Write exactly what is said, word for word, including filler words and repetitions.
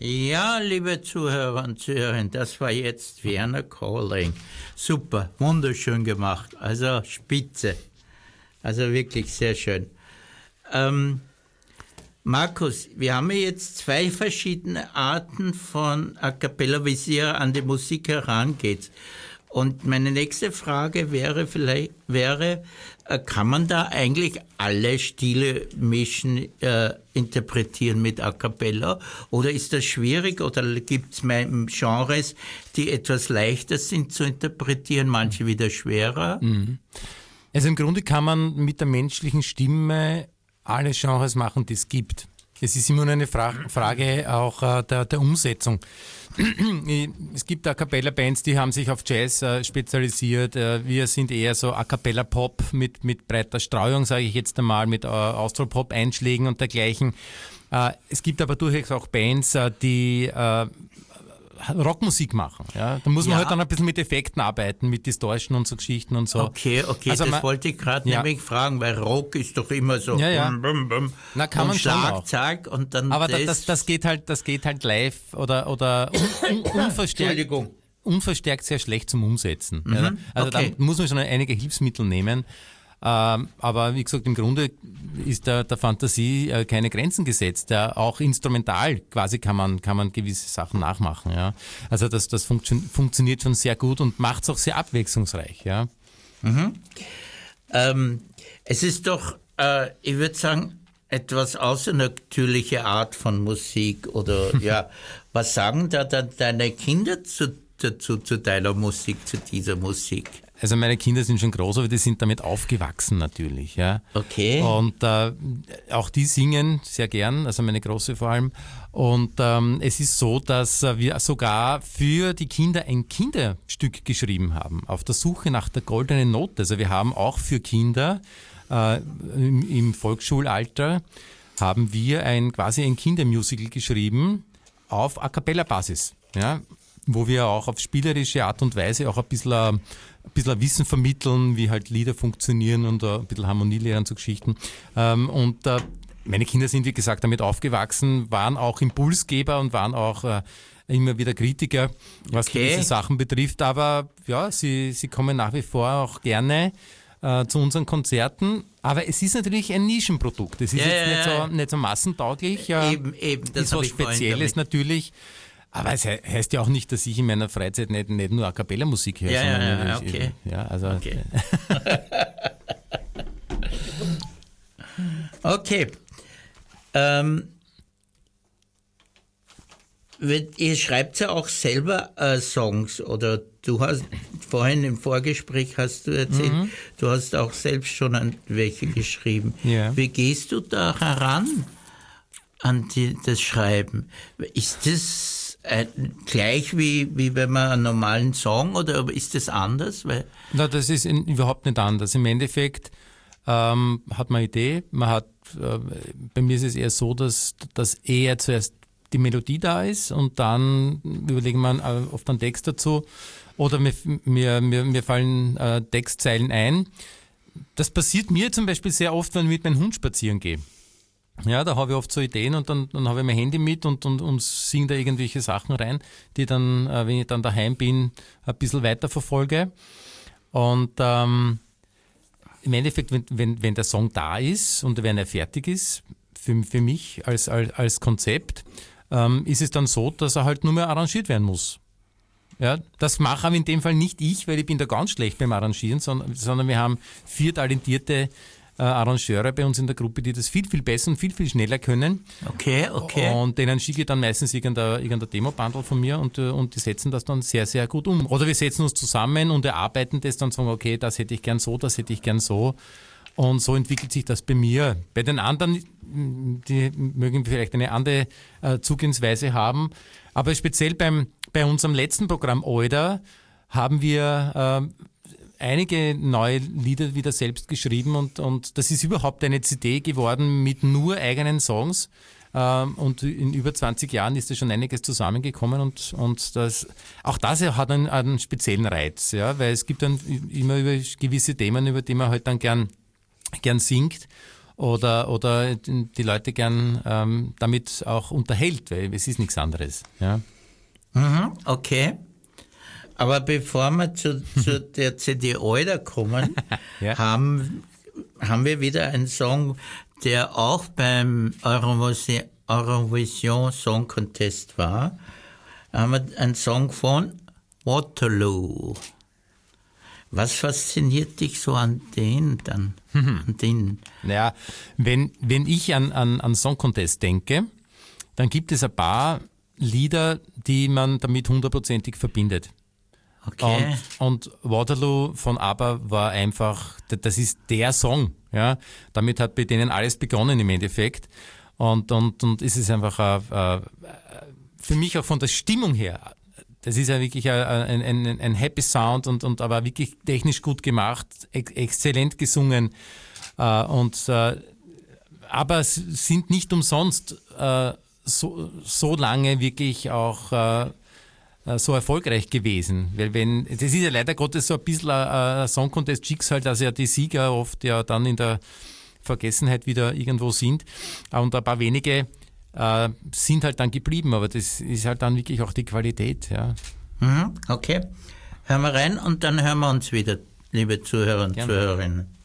Ja, liebe Zuhörer und Zuhörerinnen, das war jetzt Vienna Calling. Super, wunderschön gemacht, also spitze. Also wirklich sehr schön. Ähm, Markus, wir haben ja jetzt zwei verschiedene Arten von A Cappella, wie ihr an die Musik herangeht. Und meine nächste Frage wäre vielleicht, wäre, kann man da eigentlich alle Stile mischen, äh, interpretieren mit A Cappella? Oder ist das schwierig? Oder gibt es Genres, die etwas leichter sind zu interpretieren, manche wieder schwerer? Mhm. Also im Grunde kann man mit der menschlichen Stimme alle Genres machen, die es gibt. Es ist immer nur eine Fra- Frage auch äh, der, der Umsetzung. Es gibt A Cappella-Bands, die haben sich auf Jazz äh, spezialisiert. Äh, wir sind eher so A Cappella-Pop mit, mit breiter Streuung, sage ich jetzt einmal, mit äh, Austropop-Einschlägen und dergleichen. Äh, es gibt aber durchaus auch Bands, äh, die äh, Rockmusik machen. Ja? Da muss man ja halt dann ein bisschen mit Effekten arbeiten, mit Distortion und so Geschichten und so. Okay, okay, also das man, wollte ich gerade ja. nämlich fragen, weil Rock ist doch immer so ja, ja. bum, bum, bum, Na, kann und man Schlag, schon auch. Zack, und dann aber das. das, das, geht halt, das geht halt live oder, oder un, un, unverstärkt, unverstärkt sehr schlecht zum Umsetzen. Mhm, ja? Also okay. da muss man schon einige Hilfsmittel nehmen. Ähm, aber wie gesagt, im Grunde ist der, der Fantasie äh, keine Grenzen gesetzt. Ja, auch instrumental quasi kann man, kann man gewisse Sachen nachmachen. Ja. Also das, das funktio- funktioniert schon sehr gut und macht es auch sehr abwechslungsreich. Ja. Mhm. Ähm, es ist doch, äh, ich würde sagen, etwas außernatürliche Art von Musik. Oder ja, was sagen da dann deine Kinder zu, dazu, zu deiner Musik, zu dieser Musik? Also meine Kinder sind schon groß, aber die sind damit aufgewachsen natürlich. Ja. Okay. Und äh, auch die singen sehr gern, also meine Große vor allem. Und ähm, es ist so, dass äh, wir sogar für die Kinder ein Kinderstück geschrieben haben, auf der Suche nach der goldenen Note. Also wir haben auch für Kinder äh, im, im Volksschulalter haben wir ein quasi ein Kindermusical geschrieben auf A-Cappella-Basis. Ja, wo wir auch auf spielerische Art und Weise auch ein bisschen, ein bisschen Wissen vermitteln, wie halt Lieder funktionieren und ein bisschen Harmonie lehren zu Geschichten. Und meine Kinder sind, wie gesagt, damit aufgewachsen, waren auch Impulsgeber und waren auch immer wieder Kritiker, was okay. gewisse Sachen betrifft. Aber ja, sie, sie kommen nach wie vor auch gerne äh, zu unseren Konzerten. Aber es ist natürlich ein Nischenprodukt. Es ist ja, jetzt nicht ja, so, nicht so massentauglich. Eben, eben. Das ist was Spezielles natürlich. Aber es he- heißt ja auch nicht, dass ich in meiner Freizeit nicht, nicht nur A-Cappella-Musik höre. Ja, sondern ja, ja, ich, okay. Ja, also okay. okay. Ähm, ihr schreibt ja auch selber äh, Songs, oder du hast vorhin im Vorgespräch hast du erzählt, mhm. du hast auch selbst schon an welche geschrieben. Ja. Wie gehst du da heran an die, das Schreiben? Ist das Äh, gleich wie, wie wenn man einen normalen Song, oder ist das anders? Weil Na, das ist in, überhaupt nicht anders. Im Endeffekt ähm, hat man eine Idee. Man hat, äh, bei mir ist es eher so, dass, dass eher zuerst die Melodie da ist und dann überlegen wir äh, oft einen Text dazu oder mir, mir, mir, mir fallen äh, Textzeilen ein. Das passiert mir zum Beispiel sehr oft, wenn ich mit meinem Hund spazieren gehe. Ja, da habe ich oft so Ideen und dann, dann habe ich mein Handy mit und, und, und singe da irgendwelche Sachen rein, die dann, äh, wenn ich dann daheim bin, ein bisschen weiter verfolge. Und ähm, im Endeffekt, wenn, wenn, wenn der Song da ist und wenn er fertig ist, für, für mich als, als, als Konzept, ähm, ist es dann so, dass er halt nur mehr arrangiert werden muss. Ja, das mache aber in dem Fall nicht ich, weil ich bin da ganz schlecht beim Arrangieren, sondern, sondern wir haben vier talentierte Äh, Arrangeure bei uns in der Gruppe, die das viel, viel besser und viel, viel schneller können. Okay, okay. Und denen schicke ich dann meistens irgendein, irgendein Demo-Bundle von mir und, und die setzen das dann sehr, sehr gut um. Oder wir setzen uns zusammen und erarbeiten das dann und sagen, okay, das hätte ich gern so, das hätte ich gern so. Und so entwickelt sich das bei mir. Bei den anderen, die mögen vielleicht eine andere äh, Zugehensweise haben. Aber speziell beim, bei unserem letzten Programm Oida haben wir äh, einige neue Lieder wieder selbst geschrieben und, und das ist überhaupt eine C D geworden mit nur eigenen Songs. Ähm, und in über zwanzig Jahren ist da schon einiges zusammengekommen und, und das, auch das hat einen, einen speziellen Reiz, ja, weil es gibt dann immer über gewisse Themen, über die man halt dann gern, gern singt. oder, oder die Leute gern ähm, damit auch unterhält, weil es ist nichts anderes. Ja. Mhm, okay. Aber bevor wir zu, zu der C D Alter kommen, ja. haben, haben wir wieder einen Song, der auch beim Eurovision, Eurovision Song Contest war. Da haben wir einen Song von Waterloo. Was fasziniert dich so an den dann? An den? Naja, wenn, wenn ich an, an, an Song Contest denke, dann gibt es ein paar Lieder, die man damit hundertprozentig verbindet. Okay. Und, und Waterloo von ABBA war einfach, das ist der Song. Ja? Damit hat bei denen alles begonnen im Endeffekt. Und, und, und es ist einfach äh, für mich auch von der Stimmung her, das ist ja wirklich ein, ein, ein Happy Sound und, und aber wirklich technisch gut gemacht, ex- exzellent gesungen. Äh, und äh, aber es sind nicht umsonst äh, so, so lange wirklich auch äh, so erfolgreich gewesen. Weil wenn, das ist ja leider Gottes so ein bisschen ein, ein Song Contest Schicksal, dass ja die Sieger oft ja dann in der Vergessenheit wieder irgendwo sind. Und ein paar wenige äh, sind halt dann geblieben, aber das ist halt dann wirklich auch die Qualität. Ja. Mhm, okay. Hören wir rein und dann hören wir uns wieder, liebe Zuhörer und Gerne. Zuhörerinnen.